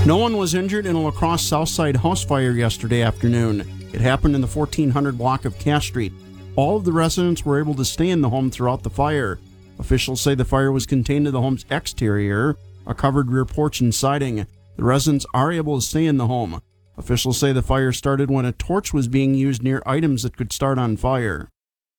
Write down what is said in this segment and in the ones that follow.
No one was injured in a La Crosse Southside house fire yesterday afternoon. It happened in the 1400 block of Cass Street. All of the residents were able to stay in the home throughout the fire. Officials say the fire was contained to the home's exterior, a covered rear porch and siding. The residents are able to stay in the home. Officials say the fire started when a torch was being used near items that could start on fire.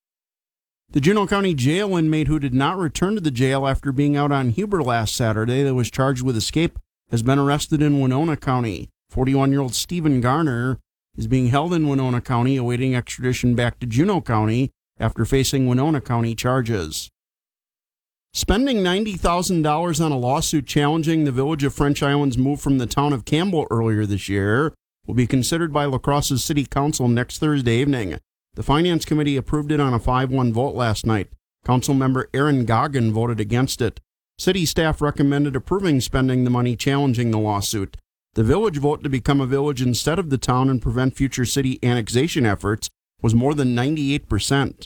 The Juneau County Jail inmate who did not return to the jail after being out on Huber last Saturday that was charged with escape has been arrested in Winona County. 41-year-old Stephen Garner is being held in Winona County awaiting extradition back to Juneau County after facing Winona County charges. Spending $90,000 on a lawsuit challenging the Village of French Island's move from the town of Campbell earlier this year will be considered by La Crosse's City Council next Thursday evening. The Finance Committee approved it on a 5-1 vote last night. Councilmember Aaron Goggin voted against it. City staff recommended approving spending the money challenging the lawsuit. The village vote to become a village instead of the town and prevent future city annexation efforts was more than 98%.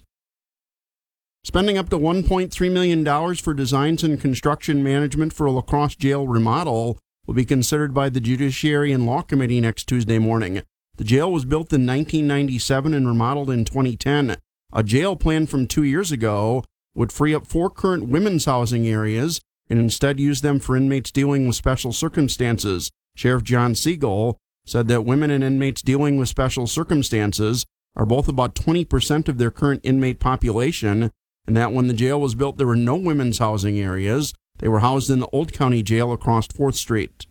Spending up to $1.3 million for designs and construction management for a La Crosse jail remodel will be considered by the Judiciary and Law Committee next Tuesday morning. The jail was built in 1997 and remodeled in 2010. A jail plan from 2 years ago would free up 4 current women's housing areas and instead use them for inmates dealing with special circumstances. Sheriff John Siegel said that women and inmates dealing with special circumstances are both about 20% of their current inmate population, and that when the jail was built, there were no women's housing areas. They were housed in the Old County Jail across 4th Street.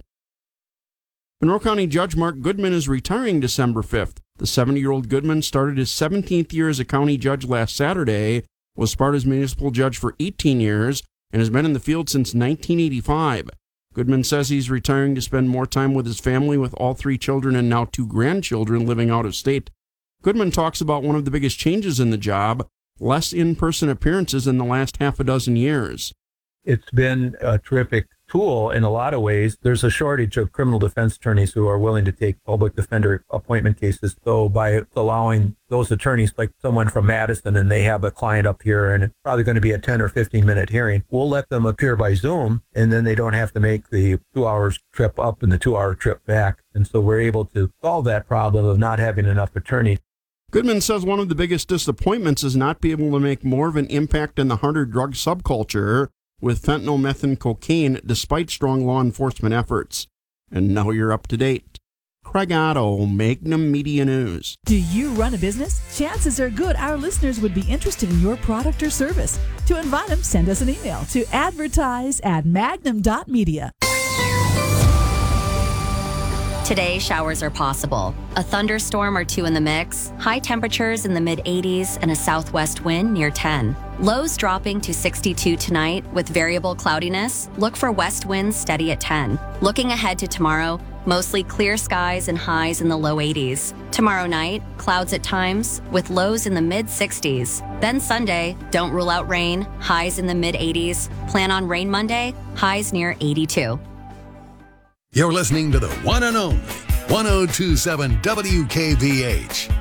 Monroe County Judge Mark Goodman is retiring December 5th. The 70-year-old Goodman started his 17th year as a county judge last Saturday, was Sparta's municipal judge for 18 years, and has been in the field since 1985. Goodman says he's retiring to spend more time with his family, with all 3 children and now 2 grandchildren living out of state. Goodman talks about one of the biggest changes in the job, less in-person appearances in the last half a dozen years. It's been a terrific tool in a lot of ways. There's a shortage of criminal defense attorneys who are willing to take public defender appointment cases. So by allowing those attorneys, like someone from Madison, and they have a client up here and it's probably going to be a 10 or 15 minute hearing, we'll let them appear by Zoom, and then they don't have to make the 2 hours trip up and the 2 hour trip back. And so we're able to solve that problem of not having enough attorneys. Goodman says one of the biggest disappointments is not being able to make more of an impact in the harder drug subculture with fentanyl, meth, and cocaine, despite strong law enforcement efforts. And now you're up to date. Craig Otto, Magnum Media News. Do you run a business? Chances are good our listeners would be interested in your product or service. To invite them, send us an email to advertise@magnum.media. Today, showers are possible. A thunderstorm or 2 in the mix, high temperatures in the mid-80s, and a southwest wind near 10. Lows dropping to 62 tonight with variable cloudiness. Look for west winds steady at 10. Looking ahead to tomorrow, mostly clear skies and highs in the low 80s. Tomorrow night, clouds at times with lows in the mid-60s. Then Sunday, don't rule out rain, highs in the mid-80s. Plan on rain Monday, highs near 82. You're listening to the one and only 102.7 WKVH.